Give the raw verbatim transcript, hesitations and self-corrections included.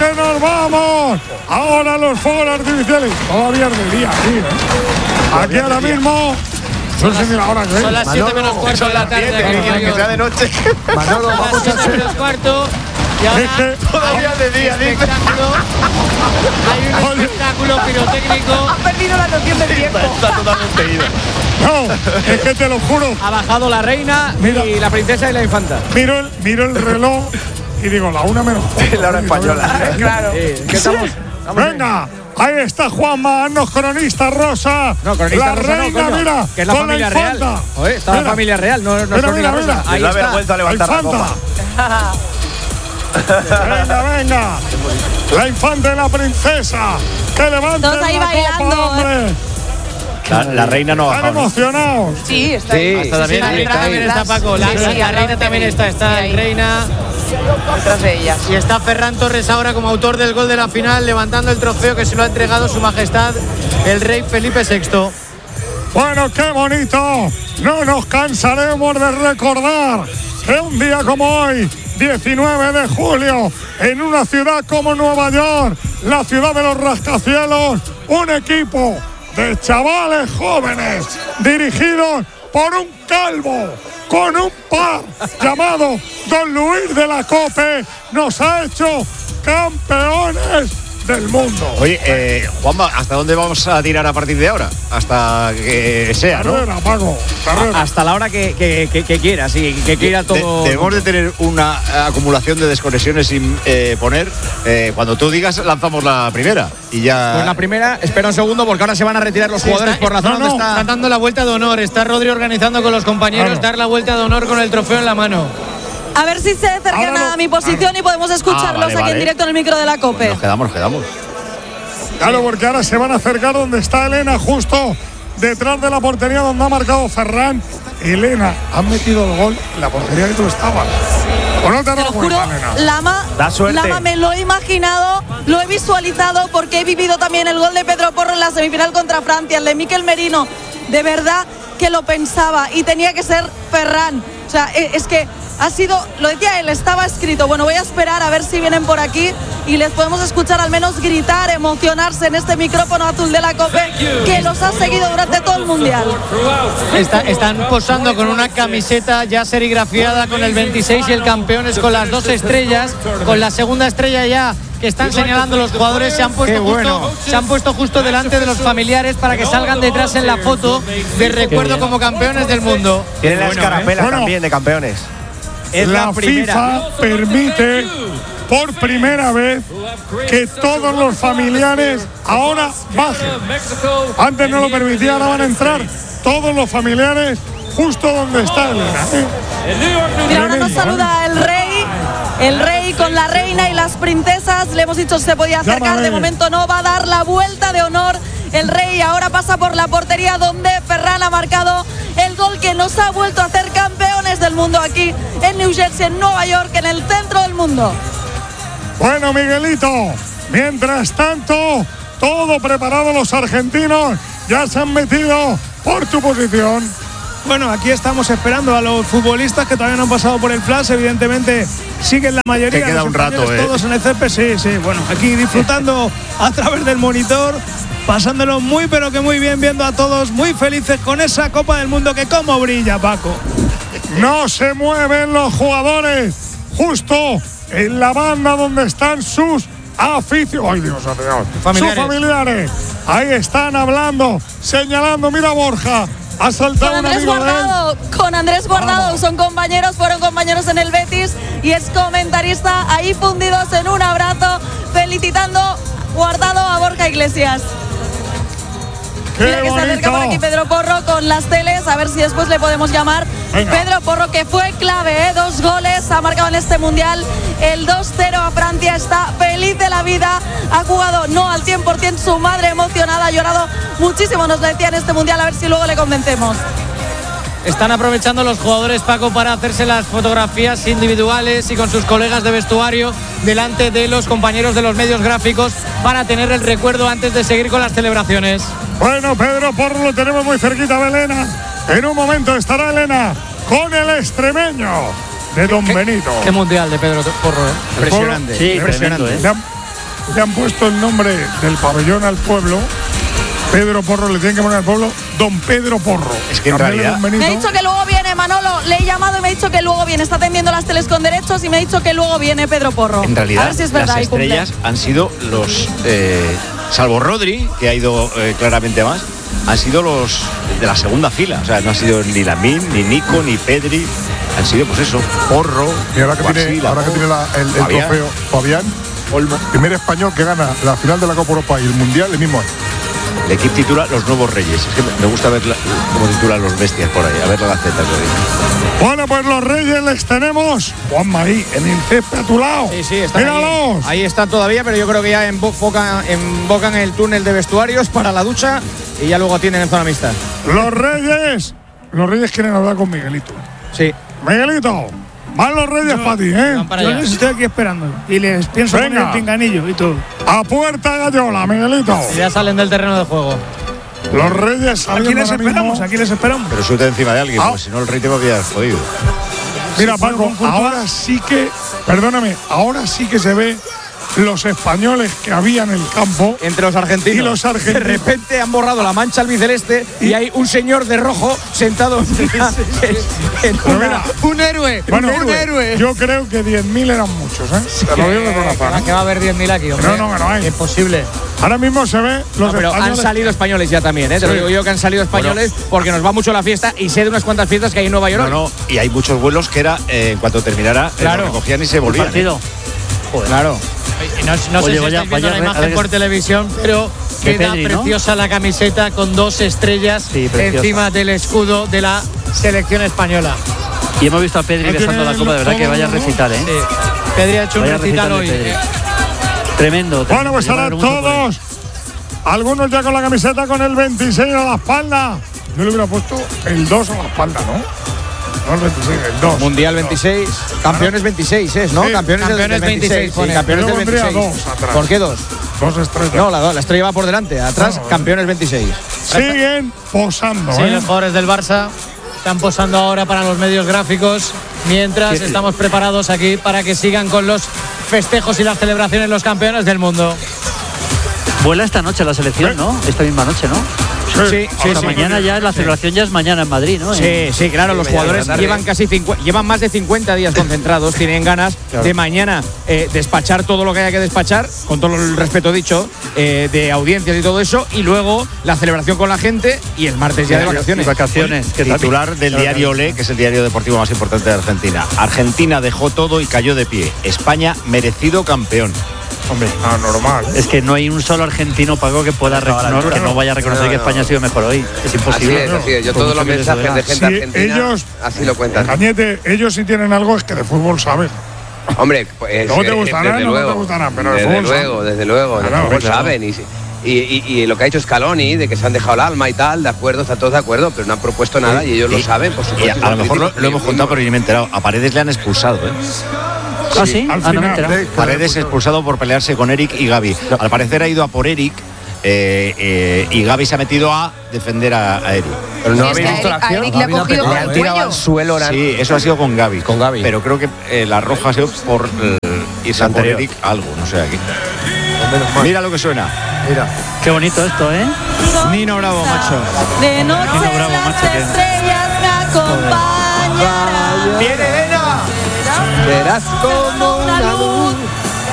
que nos vamos. Ahora los fuegos artificiales. Todavía es de día, sí, ¿eh? Aquí ahora mismo. Son, las, son las siete menos cuarto de la tarde. Que sea de noche. Manolo, vamos a hacer menos cuarto. Y ahora es que todavía de día, dice. Hay un espectáculo pirotécnico. Ha perdido la noción del tiempo. Está totalmente ido. No, es que te lo juro. Ha bajado la reina Mira. y la princesa y la infanta. Miro el, miro el reloj y digo, la una menos. La hora española. Claro. Sí, ¿qué estamos? Venga. Ahí está Juanma, no cronista rosa. No, cronista la rosa reina, no, coño, mira, que es la con familia la real. Oye, está mira, la familia real, no, no es mira, cronista mira, rosa. mira. Ahí da está. vergüenza levantar la copa. Venga, venga. La infanta y la princesa. Que levanten Todos ahí la bailando, copa, hombre. La, la reina no ha Están bajado. emocionados. Sí, está Sí, ahí. está también, La sí, reina está también ahí. está, Paco. La, Sí, sí, la al lado reina de también Felipe. está. Está Sí, la reina. Detrás de ellas. Y está Ferran Torres ahora como autor del gol de la final, levantando el trofeo que se lo ha entregado su majestad, el rey Felipe sexto. Bueno, qué bonito. No nos cansaremos de recordar que un día como hoy, diecinueve de julio, en una ciudad como Nueva York, la ciudad de los rascacielos, un equipo de chavales jóvenes dirigidos por un calvo con un par llamado Don Luis de la Cope nos ha hecho campeones del mundo. Oye, eh, Juanma, ¿hasta dónde vamos a tirar a partir de ahora? Hasta que sea, ¿no? Carrera, Paco, carrera. Hasta la hora que, que, que, que quiera, sí, que quiera todo. De, debemos de tener una acumulación de desconexiones sin eh, poner. Eh, cuando tú digas, lanzamos la primera y ya. Pues la primera, espera un segundo porque ahora se van a retirar los Sí, jugadores está- por la zona no, donde no, está. Está dando la vuelta de honor, está Rodri organizando con los compañeros Claro. dar la vuelta de honor con el trofeo en la mano. A ver si se acercan Ahora no- a mi posición y podemos escucharlos Ah, vale, aquí vale. en directo en el micro de la COPE. Nos quedamos, nos quedamos. Claro, porque ahora se van a acercar donde está Elena, justo detrás de la portería donde ha marcado Ferran. Elena, han metido el gol en la portería que tú estabas. ¿O no te has Te dado lo juro, cuenta, Elena? Lama, Da suerte. Lama, me lo he imaginado, lo he visualizado porque he vivido también el gol de Pedro Porro en la semifinal contra Francia, el de Mikel Merino. De verdad que lo pensaba y tenía que ser Ferran. O sea, e- es que ha sido, lo decía él, estaba escrito. Bueno, voy a esperar a ver si vienen por aquí y les podemos escuchar al menos gritar, emocionarse en este micrófono azul de la COPE que los ha seguido durante todo el Mundial. Está- están posando con una camiseta ya serigrafiada con el veintiséis y el campeones con las dos estrellas, con la segunda estrella ya que están señalando los jugadores, se han puesto Qué bueno. justo, se han puesto justo delante de los familiares para que salgan detrás en la foto de recuerdo como campeones del mundo. Tienen la escarapela Bueno. también de campeones. Es la la primera. FIFA permite por primera vez que todos los familiares ahora bajen. Antes no lo permitía, ahora van a entrar todos los familiares justo donde está Elena. ¿eh? Mira, ahora nos Tremendo, saluda el rey, el rey con la reina y las princesas. Le hemos dicho se podía acercar, Llámame. de momento no, va a dar la vuelta de honor. El rey ahora pasa por la portería donde Ferran ha marcado el gol que nos ha vuelto a hacer campeones del mundo aquí en New Jersey, en Nueva York, en el centro del mundo. Bueno, Miguelito, mientras tanto, todo preparado, los argentinos ya se han metido por tu posición. Bueno, aquí estamos esperando a los futbolistas que todavía no han pasado por el flash. Evidentemente siguen la mayoría. Te queda los un rato, compañeros ¿eh? Todos en el césped, sí, sí. Bueno, aquí disfrutando a través del monitor, pasándolo muy, pero que muy bien, viendo a todos muy felices con esa Copa del Mundo que como brilla, Paco. No se mueven los jugadores justo en la banda donde están sus aficionados. ¡Ay, Dios mío! Familiares. Sus familiares. Ahí están hablando, señalando. Mira, Borja. Ha Con saltado un Andrés amigo de él. Guardado, con Andrés Guardado, Vamos. son compañeros, fueron compañeros en el Betis y es comentarista ahí fundidos en un abrazo, felicitando Guardado a Borja Iglesias. ¡Qué Mira que se acerca por aquí bonito! Pedro Porro con las teles, a ver si después le podemos llamar. Venga. Pedro Porro, que fue clave, ¿eh? Dos goles, ha marcado en este Mundial el dos cero a Francia, está feliz de la vida, ha jugado no al cien por ciento, su madre emocionada, ha llorado muchísimo, nos lo decía en este Mundial, a ver si luego le convencemos. Están aprovechando los jugadores, Paco, para hacerse las fotografías individuales y con sus colegas de vestuario delante de los compañeros de los medios gráficos para tener el recuerdo antes de seguir con las celebraciones. Bueno, Pedro Porro lo tenemos muy cerquita de Elena. En un momento estará Elena con el extremeño de Don Benito. Qué mundial de Pedro Porro, ¿eh? Impresionante. Sí, impresionante. Le han, le han puesto el nombre del pabellón al pueblo. Pedro Porro le tienen que poner al pueblo Don Pedro Porro. Es que en realidad me ha dicho que luego viene Manolo, le he llamado y me ha dicho que luego viene, está atendiendo las teles con derechos y me ha dicho que luego viene Pedro Porro. En realidad a ver si es verdad, las estrellas han sido los, eh, salvo Rodri, que ha ido eh, claramente más, han sido los de la segunda fila. O sea, no ha sido ni Lamine, ni Nico, ni Pedri. Han sido, pues eso, Porro. Y ahora que Guarsí, tiene, ahora que tiene la, el, el Fabián. trofeo Fabián, Olmo. primer español que gana la final de la Copa Europa y el Mundial el mismo año. El equipo titula Los Nuevos Reyes. Es que me gusta ver la, cómo titulan los bestias por ahí. A ver la gaceta. Bueno, pues los Reyes les tenemos. Juanma ahí, en el césped a tu lado. Sí, sí, están Míralos. ahí, ahí están todavía, pero yo creo que ya embocan, embocan el túnel de vestuarios para la ducha y ya luego tienen en zona mixta. Los Reyes. Los Reyes quieren hablar con Miguelito. Sí. Miguelito, van los Reyes para ti, ¿eh? Van para Yo allá. les estoy aquí esperando y les pienso Venga. poner el pinganillo y todo. A puerta Gallola, Miguelito. Ya salen del terreno de juego. Los Reyes saliendo Aquí les ahora esperamos, mismo. aquí les esperamos. Pero suelta encima de alguien, Ah. porque si no el rey te va a pillar jodido. Mira, Si fuera Paco, con Courtois. ahora sí que, perdóname, ahora sí que se ve los españoles que había en el campo. Entre los argentinos. Y los argentinos. De repente han borrado la mancha albiceleste y, hay un señor de rojo sentado en una- en Pero una- mira, un héroe. bueno, un héroe. yo creo que diez mil eran muchos, ¿eh? Te lo digo de Que corazón, va, ¿eh? que va a haber diez mil aquí, hombre. No, no, que no hay. Imposible. Ahora mismo se ve los No, pero han españoles. salido españoles ya también, ¿eh? Te lo Sí. digo yo que han salido españoles porque nos va mucho la fiesta y sé de unas cuantas fiestas que hay en Nueva York. No, no, y hay muchos vuelos que era, eh, en cuanto terminara, eh, Claro. lo recogían y se volvían. ¿eh? Claro. No, no Oye, sé si vaya- estáis viendo vaya- la a imagen ver, por televisión, pero de queda Pedri, ¿no? preciosa la camiseta con dos estrellas Sí, preciosa. encima del escudo de la selección española. Y hemos visto a Pedri No besando tiene la copa, de verdad que vaya todo, ¿no? recital, ¿eh? Sí. Pedri ha hecho un Vaya recital de hoy. Pedri. Eh, Tremendo. Bueno, tremendo. pues Yo me ahora alegro mucho por él. todos. Algunos ya con la camiseta con el veintiséis a la espalda. Yo le hubiera puesto el dos a la espalda, ¿no? No el veintiséis, el dos. Mundial veintiséis. Campeones veintiséis es, ¿no? Sí, campeones, del- campeones del veintiséis. pone. sí, campeones Yo del pondría veintiséis. dos atrás. ¿Por qué dos? Dos estrellas. No, la, la estrella va por delante. Atrás, No, no. campeones veintiséis. Siguen posando, Sí, ¿eh? los jugadores del Barça están posando ahora para los medios gráficos, mientras Sí. estamos preparados aquí para que sigan con los festejos y las celebraciones los campeones del mundo. Vuela esta noche la selección, ¿no? Esta misma noche, ¿no? Sí, sí, Ahora sí. mañana ya, la celebración ya es mañana en Madrid, ¿no? Sí, sí, claro, los mañana jugadores por la tarde. llevan casi cincu- llevan más de cincuenta días concentrados, tienen ganas de mañana eh, despachar todo lo que haya que despachar, con todo el respeto dicho, eh, de audiencias y todo eso, y luego la celebración con la gente y el martes ya de vacaciones. Y vacaciones. que Titular del diario Olé, que es el diario deportivo más importante de Argentina. Argentina dejó todo y cayó de pie. España, merecido campeón. Hombre, ah, normal. Es que no hay un solo argentino, Paco, que pueda No, a la reconocer, altura que no no. vaya a reconocer No, que no. España ha sido mejor hoy. Es Así imposible. es, así es. Yo Por todos mucho los que les mensajes duela. de gente Sí, argentina ellos- así lo cuentan. Cañete, ellos sí tienen algo, es que de fútbol saben. Hombre, pues, Luego te eh, gustará, desde no te luego, gustará, pero de desde fútbol luego, saben. desde luego, de Claro, fútbol claro. saben y, y, y, y lo que ha hecho Scaloni, de que se han dejado el alma y tal, de acuerdo, están todos de acuerdo, pero no han propuesto nada y ellos lo Y- saben, por y supuesto. a, y a lo son mejor lo, críticos, lo hemos y- contado, pero ni me he enterado. A Paredes le han expulsado, ¿eh? Ah, sí, al ah, no me he final. enterado. Paredes expulsado por pelearse con Eric y Gaby. Al parecer ha ido a por Eric eh, eh, y Gaby se ha metido a defender a, a Eric. Pero no Sí, habéis es que visto a la Eric- a acción. Eric le ha cogido Le por han el tirado cuello. al suelo. la- Sí, eso ha sido con Gaby. Con Gaby. Pero creo que eh, la roja ha sido por eh, irse a por Anterior. Eric algo, no sé aquí. Menos mal. Mira lo que suena. Mira. Qué bonito esto, ¿eh? Nino Bravo, macho. De noche Nino Bravo, las macho, que- estrellas me acompañarán. ¡Viene Elena! Verás como una